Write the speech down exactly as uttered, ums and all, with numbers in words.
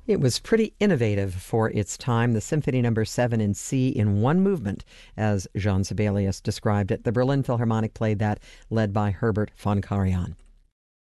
It was pretty innovative for its time, the Symphony Number seven in C in one movement, as Jean Sibelius described it. The Berlin Philharmonic played that, led by Herbert von Karajan.